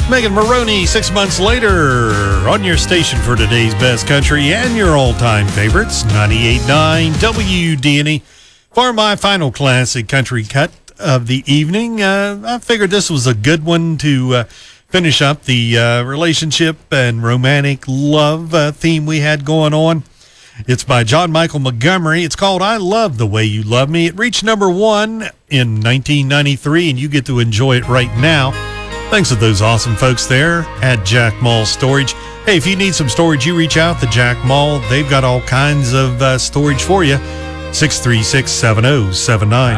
Megan Maroney, 6 months later, on your station for today's best country and your all-time favorites, 98.9 WDNE. For my final classic country cut of the evening, I figured this was a good one to finish up the relationship and romantic love theme we had going on. It's by John Michael Montgomery. It's called I Love the Way You Love Me. It reached number 1 in 1993, and you get to enjoy it right now. Thanks to those awesome folks there at Jack Mall Storage. Hey, if you need some storage, you reach out to Jack Mall. They've got all kinds of storage for you. 636-7079.